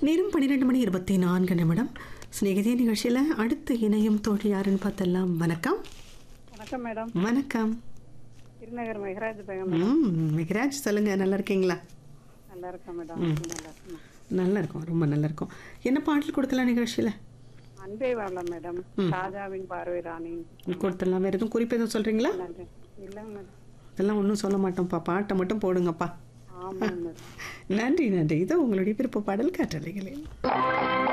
நேரம் 12:24 ஸ்நேகிதி நிகழ்ச்சியில் அடுத்து இணையும் தோழி யாருன்னு பார்த்தெல்லாம். வணக்கம். வணக்கம் மேடம். வணக்கம். திருநகர் மெஹராஜ் பேகம். மெஹராஜ் சொல்லுங்க, நல்லா இருக்கீங்களா? நல்லா இருக்கேன் மேடம். நல்லா இருக்கும், ரொம்ப நல்லா இருக்கும். என்ன பாடல் கொடுக்கலாம் நிகழ்ச்சியில்? அன்பே வாழலாம் மேடம். ராஜாவின் பார்வை ராணி கொடுத்துடலாம். வேறு எதுவும் குறிப்பு எதுவும் சொல்கிறீங்களா? இல்லைங்க மேடம். இதெல்லாம் ஒன்றும் சொல்ல மாட்டோம்ப்பா, பாட்டை மட்டும் போடுங்கப்பா. ஆமாம் மேடம். நன்றி நன்றி. இதோ உங்களுடைய விருப்ப பாடல் காற்றலைகளில்.